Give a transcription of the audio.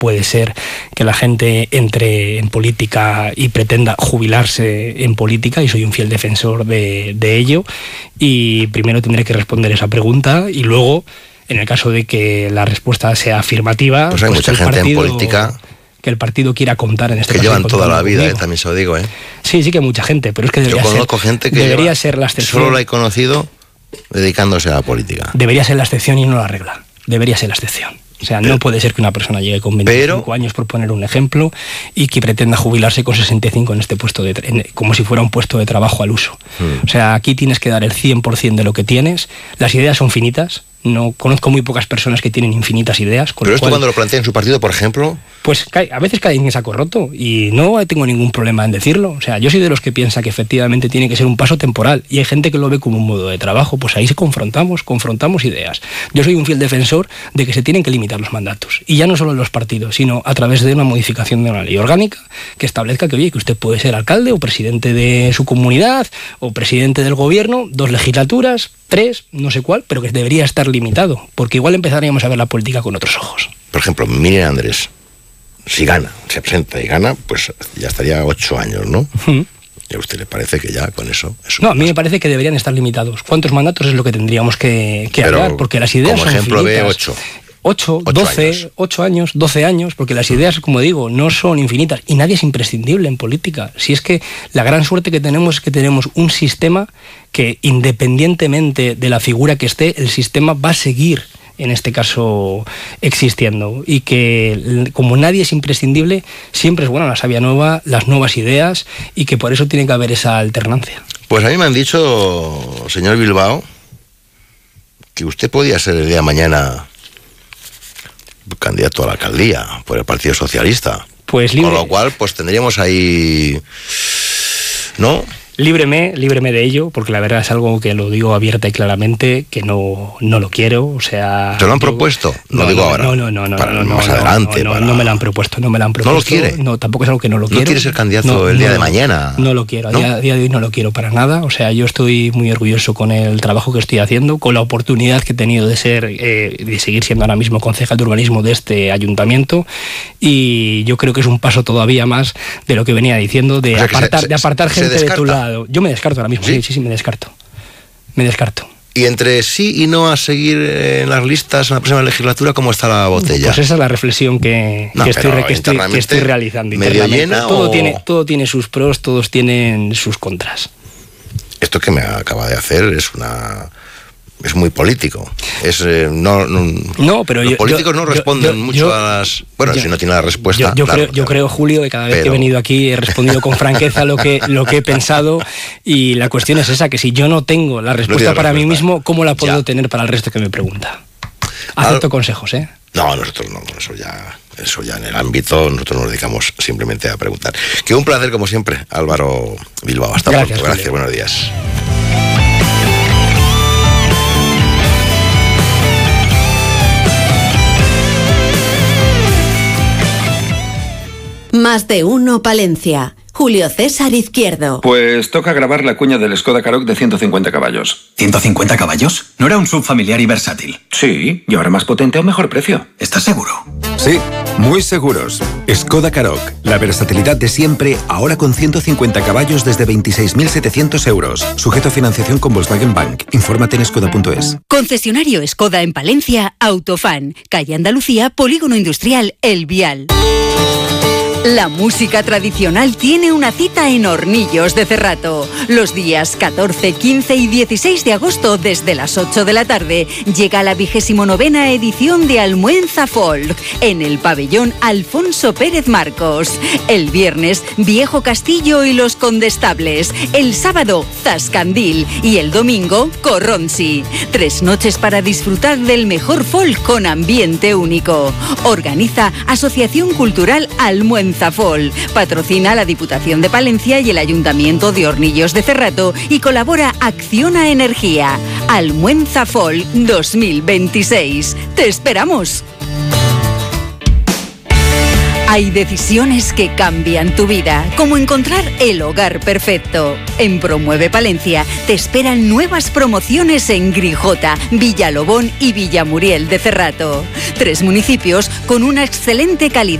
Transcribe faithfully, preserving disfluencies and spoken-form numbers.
puede ser que la gente entre en política y pretenda jubilarse en política, y soy un fiel defensor de, de ello, y primero tendré que responder esa pregunta y luego, en el caso de que la respuesta sea afirmativa, pues hay pues mucha el gente partido, en política que el partido quiera contar en este que caso. llevan toda la vida, eh, también se lo digo, ¿eh? Sí, sí que mucha gente, pero es que debería Yo conozco ser, gente que debería lleva, ser la excepción. solo la he conocido dedicándose a la política. Debería ser la excepción y no la regla. Debería ser la excepción. O sea, pero, no puede ser que una persona llegue con veinticinco pero, años, por poner un ejemplo, y que pretenda jubilarse con sesenta y cinco en este puesto, de en, como si fuera un puesto de trabajo al uso. Hmm. O sea, aquí tienes que dar el cien por ciento de lo que tienes. Las ideas son finitas. No conozco muy pocas personas que tienen infinitas ideas. Con pero esto cual, cuando lo plantea en su partido, por ejemplo... Pues a veces cae en saco roto y no tengo ningún problema en decirlo. O sea, yo soy de los que piensa que efectivamente tiene que ser un paso temporal y hay gente que lo ve como un modo de trabajo. Pues ahí se confrontamos, confrontamos ideas. Yo soy un fiel defensor de que se tienen que limitar los mandatos. Y ya no solo en los partidos, sino a través de una modificación de una ley orgánica que establezca que, oye, que usted puede ser alcalde o presidente de su comunidad o presidente del gobierno, dos legislaturas, tres, no sé cuál, pero que debería estar limitado, porque igual empezaríamos a ver la política con otros ojos. Por ejemplo, Miriam Andrés, si gana, se presenta y gana, pues ya estaría ocho años, ¿no? Uh-huh. ¿Y a usted le parece que ya con eso? eso no, a mí me parece que deberían estar limitados. ¿Cuántos mandatos es lo que tendríamos que, que hablar? Porque las ideas como son ejemplo infinitas. ve ocho. ocho, doce, ocho años, doce años, porque las ideas, como digo, no son infinitas y nadie es imprescindible en política. Si es que la gran suerte que tenemos es que tenemos un sistema que, independientemente de la figura que esté, el sistema va a seguir, en este caso, existiendo. Y que, como nadie es imprescindible, siempre es buena la savia nueva, las nuevas ideas, y que por eso tiene que haber esa alternancia. Pues a mí me han dicho, señor Bilbao, que usted podía ser el día de mañana candidato a la alcaldía por el Partido Socialista. Pues libre. Con lo cual, pues tendríamos ahí, ¿no? Líbreme, líbreme de ello, porque la verdad es algo que lo digo abierta y claramente, que no, no lo quiero, o sea... ¿Te lo han yo, propuesto? No, no digo no, ahora. No, no, no, no. Para no, más no, adelante. No, no, para... no me lo han propuesto, no me lo han propuesto. ¿No lo quiere? No, tampoco es algo que no lo quiero. ¿No quiere ser candidato no, el día no, de mañana? No lo quiero, a, ¿no? día, a día de hoy no lo quiero para nada, o sea, yo estoy muy orgulloso con el trabajo que estoy haciendo, con la oportunidad que he tenido de ser, eh, de seguir siendo ahora mismo concejal de urbanismo de este ayuntamiento, y yo creo que es un paso todavía más de lo que venía diciendo, de, o sea, apartar, se, de apartar se, gente se de tu lado. Yo me descarto ahora mismo, sí, sí, sí, sí me descarto. Me descarto. Y entre sí y no a seguir en las listas en la próxima legislatura, ¿cómo está la botella? Pues esa es la reflexión que, no, que, estoy, que, estoy, que estoy realizando. ¿Medio llena todo, o... tiene, todo tiene sus pros, todos tienen sus contras. Esto que me acaba de hacer es una... es muy político. Es eh, no, no, no, pero los yo, políticos yo, no responden yo, mucho yo, a las... Bueno, yo, si no tiene la respuesta... Yo, yo, claro, creo, claro. yo creo, Julio, que cada vez pero... que he venido aquí he respondido con franqueza lo que, lo que he pensado, y la cuestión es esa, que si yo no tengo la respuesta no para respuesta. mí mismo, ¿cómo la puedo ya. tener para el resto que me pregunta? Acepto Al... consejos, ¿eh? No, nosotros no, eso ya... Eso ya en el ámbito, nosotros nos dedicamos simplemente a preguntar. Que un placer, como siempre, Álvaro Bilbao. Hasta Gracias, pronto. Gracias, Julio. Buenos días. Más de uno Palencia. Julio César Izquierdo. Pues toca grabar la cuña del Skoda Karoq de ciento cincuenta caballos. ¿ciento cincuenta caballos? ¿No era un sub familiar y versátil? Sí, y ahora más potente a un mejor precio. ¿Estás seguro? Sí, muy seguros. Skoda Karoq, la versatilidad de siempre, ahora con ciento cincuenta caballos desde veintiséis mil setecientos euros. Sujeto a financiación con Volkswagen Bank. Infórmate en skoda punto es. Concesionario Skoda en Palencia, Autofan. Calle Andalucía, Polígono Industrial El Vial. La música tradicional tiene una cita en Hornillos de Cerrato. Los días catorce, quince y dieciséis de agosto, desde las ocho de la tarde, llega la vigésimo novena edición de Almuenza Folk, en el pabellón Alfonso Pérez Marcos. El viernes, Viejo Castillo y los Condestables. El sábado, Zascandil. Y el domingo, Corronsi. Tres noches para disfrutar del mejor folk con ambiente único. Organiza Asociación Cultural Almuenza Folk. Patrocina la Diputación de Palencia y el Ayuntamiento de Hornillos de Cerrato, y colabora Acciona Energía. Almuenza Folk dos mil veintiséis. ¡Te esperamos! Hay decisiones que cambian tu vida, como encontrar el hogar perfecto. En Promueve Palencia te esperan nuevas promociones en Grijota, Villalobón y Villamuriel de Cerrato. Tres municipios con una excelente calidad